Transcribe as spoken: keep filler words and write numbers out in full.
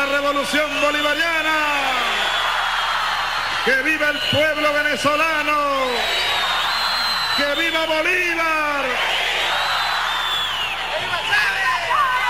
la revolución bolivariana! ¡Que viva el pueblo venezolano! ¡Que viva Bolívar!